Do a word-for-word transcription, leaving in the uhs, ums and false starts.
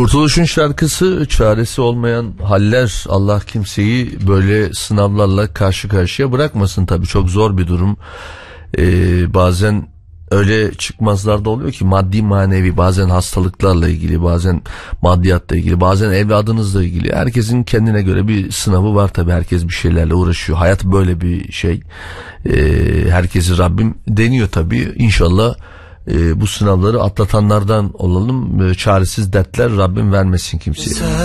Kurtuluş'un şarkısı, çaresi olmayan haller. Allah kimseyi böyle sınavlarla karşı karşıya bırakmasın. Tabii çok zor bir durum. Ee, bazen öyle çıkmazlar da oluyor ki, maddi manevi, bazen hastalıklarla ilgili, bazen maddiyatla ilgili, bazen evladınızla ilgili. Herkesin kendine göre bir sınavı var tabii. Herkes bir şeylerle uğraşıyor. Hayat böyle bir şey. Ee, herkesi Rabbim deniyor tabii. İnşallah e, bu sınavları atlatanlardan olalım. E, çaresiz dertler Rabbim vermesin kimseye.